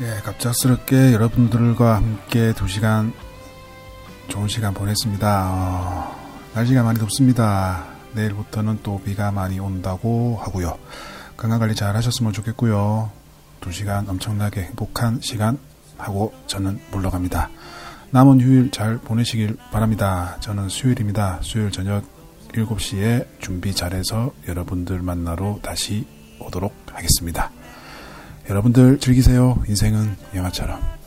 예, 갑작스럽게 여러분들과 함께 2시간 좋은 시간 보냈습니다. 날씨가 많이 덥습니다. 내일부터는 또 비가 많이 온다고 하고요. 건강관리 잘 하셨으면 좋겠고요. 2시간 엄청나게 행복한 시간 하고 저는 물러갑니다. 남은 휴일 잘 보내시길 바랍니다. 저는 수요일입니다. 수요일 저녁 7시에 준비 잘해서 여러분들 만나러 다시 오도록 하겠습니다. 여러분들 즐기세요. 인생은 영화처럼.